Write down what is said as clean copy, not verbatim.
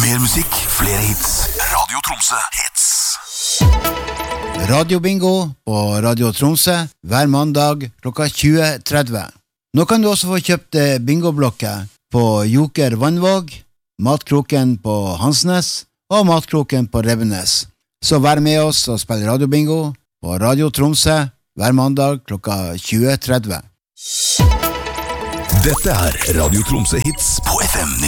Mer musikk, flere hits. Radio Tromsø Hits. Radio Bingo på Radio Tromsø hver mandag klokka 20:30. Nå kan du også få kjøpt bingoblokker på Joker Vannvåg, Matkroken på Hansnes og Matkroken på Revenes. Så vær med oss og spill Radio Bingo på Radio Tromsø hver mandag klokka 20:30. Dette Radio Tromsø Hits på FM 90.